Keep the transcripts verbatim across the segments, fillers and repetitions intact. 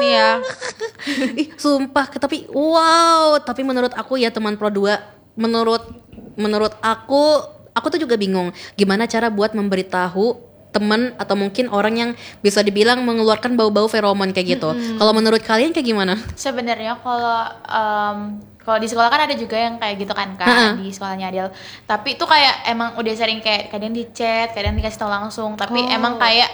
ini ya. Ih, sumpah, tapi wow, tapi menurut aku ya teman Pro dua, menurut menurut aku aku tuh juga bingung gimana cara buat memberitahu teman atau mungkin orang yang bisa dibilang mengeluarkan bau-bau feromon kayak gitu. Mm-hmm. Kalau menurut kalian kayak gimana? Sebenarnya kalau um, kalau di sekolah kan ada juga yang kayak gitu kan Kak, uh-huh. di sekolahnya Adel. Tapi itu kayak emang udah sering kayak kadang di chat, kadang dikasih tahu langsung. Tapi oh. emang kayak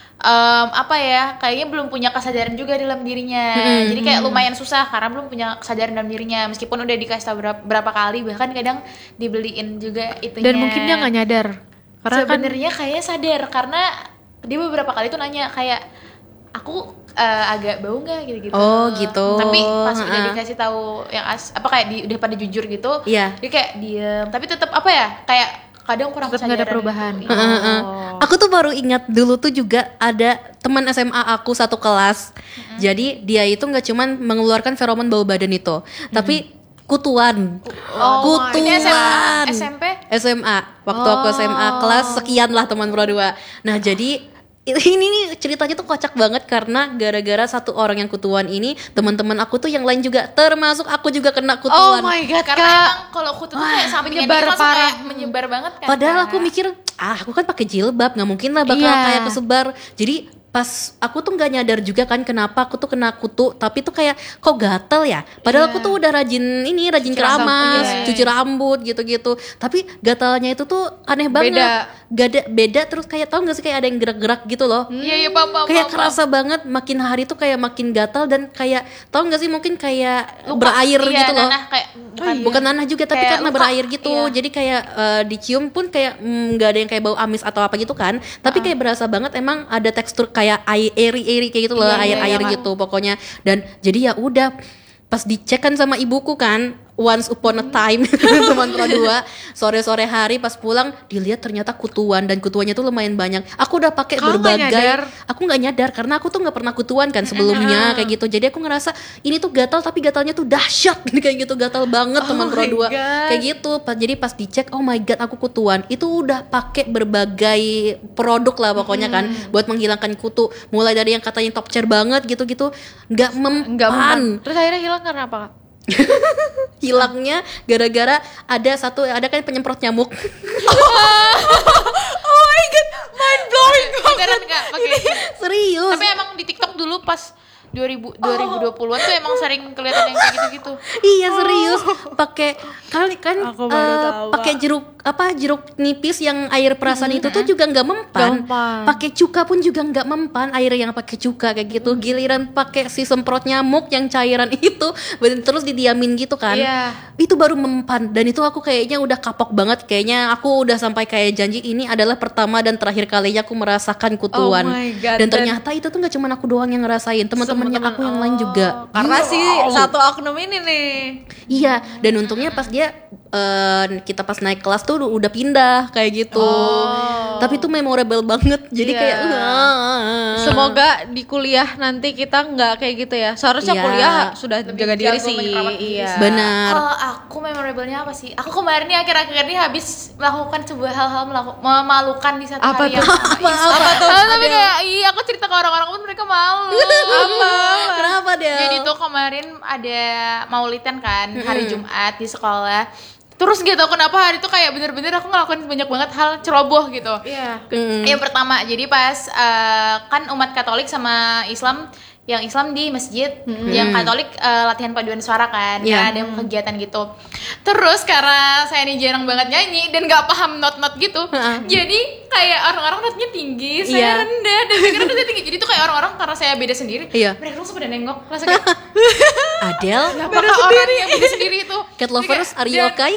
um, apa ya? Kayaknya belum punya kesadaran juga dalam dirinya. Mm-hmm. Jadi kayak lumayan susah karena belum punya kesadaran dalam dirinya. Meskipun udah dikasih tahu berapa, berapa kali, bahkan kadang dibeliin juga itunya. Dan mungkin dia nggak nyadar. Karena sebenarnya kan, kayaknya sadar karena dia beberapa kali tuh nanya kayak aku uh, agak bau nggak gitu-gitu. Oh gitu. Tapi pas uh. udah dikasih tahu yang as apa kayak di, udah pada jujur gitu, yeah. dia kayak diem. Tapi tetap apa ya kayak kadang kurang tetap nggak ada perubahan. Gitu. Uh, uh, uh. Oh. Aku tuh baru ingat dulu tuh juga ada teman S M A aku satu kelas. Mm-hmm. Jadi dia itu nggak cuman mengeluarkan feromon bau badan itu, mm-hmm. tapi kutuan. Oh, kutuan. Ini S M A, S M P? S M A. Waktu oh. aku S M A kelas sekian lah teman Pro dua. Nah, jadi ini nih ceritanya tuh kocak banget karena gara-gara satu orang yang kutuan ini, teman-teman aku tuh yang lain juga termasuk aku juga kena kutuan. Oh my god, karena Kak. emang kalau kutu tuh kayak sampai menyebar parah, kayak menyebar banget kan. Padahal aku mikir, ah aku kan pakai jilbab, nggak mungkin lah bakal yeah. kayak kesebar. Jadi pas aku tuh nggak nyadar juga kan kenapa aku tuh kena kutu, tapi tuh kayak kok gatel ya, padahal yeah. aku tuh udah rajin ini rajin cuci keramas, yeah. cuci rambut gitu-gitu, tapi gatalnya itu tuh aneh banget, beda, Gada, beda terus kayak tau nggak sih kayak ada yang gerak-gerak gitu loh, iya hmm. iya papa kayak papa. Kerasa banget makin hari tuh kayak makin gatal dan kayak tau nggak sih mungkin kayak luka, berair iya, gitu loh, nanah, kayak, bukan, oh, iya. bukan nanah juga tapi kayak karena luka, berair gitu, iya. jadi kayak uh, dicium pun kayak nggak mm, ada yang kayak bau amis atau apa gitu kan, tapi uh-uh. kayak berasa banget emang ada tekstur kayak air eri-eri kayak gitu loh, iya, air-air iya, gitu pokoknya. Dan jadi ya udah pas dicek kan sama ibuku kan, once upon a time teman Pro dua, sore-sore hari pas pulang dilihat ternyata kutuan dan kutuannya tuh lumayan banyak. Aku udah pakai berbagai, aku nggak nyadar karena aku tuh nggak pernah kutuan kan sebelumnya kayak gitu. Jadi aku ngerasa ini tuh gatal tapi gatalnya tuh dahsyat kayak gitu, gatal banget oh teman Pro dua kayak gitu. Jadi pas dicek, oh my god aku kutuan. Itu udah pakai berbagai produk lah pokoknya kan hmm. buat menghilangkan kutu. Mulai dari yang katanya top chair banget gitu-gitu, nggak mempan. Terus akhirnya hilang karena apa, Kak? Hilangnya gara-gara ada satu ada kan penyemprot nyamuk. Oh my god, mind blowing. Beneran enggak pakai? Serius. Tapi emang di TikTok dulu pas dua ribu dua puluhan tuh emang sering kelihatan yang kayak gitu-gitu. Iya serius, pakai kali kan uh, pakai jeruk apa jeruk nipis yang air perasan hmm. itu tuh juga nggak mempan. Pakai cuka pun juga nggak mempan, air yang pakai cuka kayak gitu. Giliran pakai si semprot nyamuk yang cairan itu terus didiamin gitu kan. Yeah. Itu baru mempan dan itu aku kayaknya udah kapok banget, kayaknya aku udah sampai kayak janji ini adalah pertama dan terakhir kalinya aku merasakan kutuan. Oh God, dan ternyata dan itu tuh nggak cuma aku doang yang ngerasain, teman-temannya aku yang lain juga. Karena oh. sih satu oknum ini nih. Iya, dan untungnya pas dia uh, kita pas naik kelas tuh udah pindah kayak gitu. Oh. Tapi itu memorable banget. Jadi yeah. kayak uh, semoga di kuliah nanti kita nggak kayak gitu ya. Seharusnya yeah. kuliah sudah lebih jaga diri sih. Iya. Benar. Kalau aku memorable-nya apa sih? Aku kemarin nih akhir-akhir ini habis melakukan sebuah hal-hal melaku- memalukan di satu apa hari tuh? yang sama. Apa, apa, apa tuh? Tapi kayak iya aku cerita ke orang-orang pun mereka malu. Apa? Kenapa dia? Jadi tuh kemarin ada maulidan kan hmm. hari Jumat di sekolah. Terus gitu kenapa hari itu kayak bener-bener aku ngelakuin banyak banget hal ceroboh gitu. Iya. Mm. Yang pertama jadi pas uh, kan umat Katolik sama Islam, yang Islam di masjid, hmm. yang Katolik uh, latihan paduan suara kan, yeah. ya, ada kegiatan gitu. Terus karena saya ini jarang banget nyanyi dan nggak paham not-not gitu, uh-huh. jadi kayak orang-orang notnya tinggi, saya yeah. rendah, dan saya kira notnya tinggi. Jadi tuh kayak orang-orang karena saya beda sendiri, yeah. mereka langsung pada nengok, langsung kayak Adel, apakah orang yang beda sendiri itu? Cat lovers, are you okay?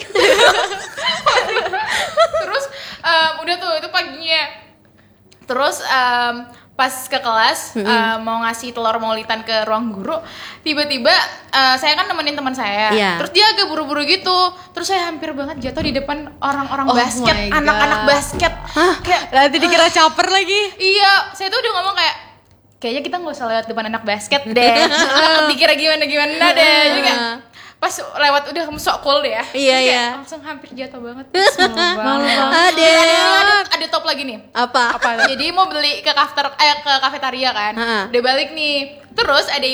Terus um, udah tuh itu paginya, terus um, pas ke kelas mm-hmm. uh, mau ngasih telur maulidan ke ruang guru, tiba-tiba uh, saya kan nemenin teman saya, yeah. terus dia agak buru-buru gitu, terus saya hampir banget jatuh di depan orang-orang oh basket, anak-anak basket, Hah? kayak nanti dikira caper lagi. Iya, saya tuh udah ngomong kayak kayaknya kita nggak usah lewat depan anak basket deh, dikira gimana-gimana deh, juga. Pas lewat udah kamu sok cool deh ya. Iya iya. Langsung hampir jatuh banget. Malu banget. Ada. Ada, ada top lagi nih. Apa? Apa? Jadi mau beli ke kafeter eh ke kafetaria kan. Ha-ha. Udah balik nih. Terus ada